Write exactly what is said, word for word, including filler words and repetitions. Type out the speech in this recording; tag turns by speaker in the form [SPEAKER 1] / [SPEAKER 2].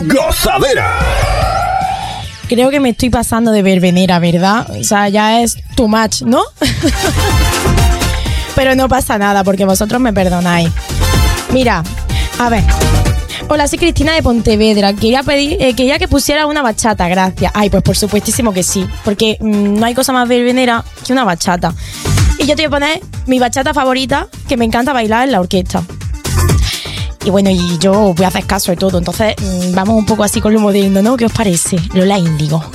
[SPEAKER 1] Gozadera.
[SPEAKER 2] Creo que me estoy pasando de verbenera, ¿verdad? O sea, ya es too much, ¿no? Pero no pasa nada porque vosotros me perdonáis. Mira, a ver. Hola, soy Cristina de Pontevedra. Quería pedir, eh, quería que pusiera una bachata, gracias. Ay, pues por supuestísimo que sí, porque mmm, no hay cosa más verbenera que una bachata. Y yo te voy a poner mi bachata favorita, que me encanta bailar en la orquesta. Y bueno, y yo voy a hacer caso de todo, entonces mmm, vamos un poco así con lo moderno, ¿no? ¿Qué os parece? Lola Índigo.